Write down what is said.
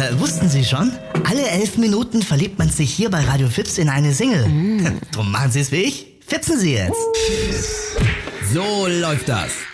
Wussten Sie schon? Alle 11 Minuten verliebt man sich hier bei Radio Fips in eine Single. Drum machen Sie es wie ich. Fipsen Sie jetzt. So läuft das.